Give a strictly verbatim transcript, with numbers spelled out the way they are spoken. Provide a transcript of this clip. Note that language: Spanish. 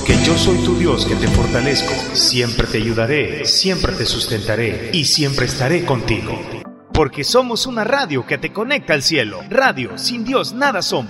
porque yo soy tu Dios que te fortalezco. Siempre te ayudaré, siempre te sustentaré y siempre estaré contigo. Porque somos una radio que te conecta al cielo. Radio, sin Dios nada somos.